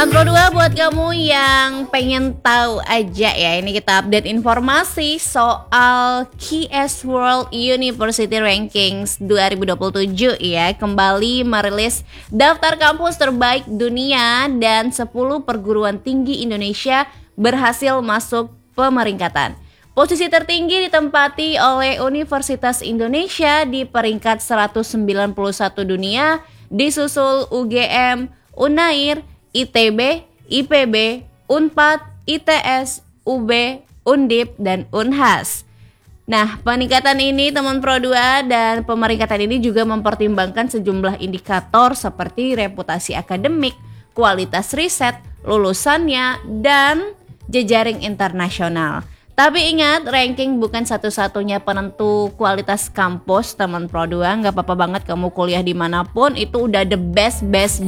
Teman Pro 2 buat kamu yang pengen tahu aja ya, ini kita update informasi soal QS World University Rankings 2027 ya. Kembali merilis daftar kampus terbaik dunia dan 10 perguruan tinggi Indonesia berhasil masuk pemeringkatan. Posisi tertinggi ditempati oleh Universitas Indonesia di peringkat 191 dunia, disusul UGM, Unair, ITB, IPB, Unpad, ITS, UB, Undip, dan Unhas. Nah, peningkatan ini teman Pro 2 dan pemeringkatan ini juga mempertimbangkan sejumlah indikator seperti reputasi akademik, kualitas riset, lulusannya, dan jejaring internasional. Tapi ingat, ranking bukan satu-satunya penentu kualitas kampus teman Pro 2. Gak apa-apa banget kamu kuliah dimanapun, itu udah the best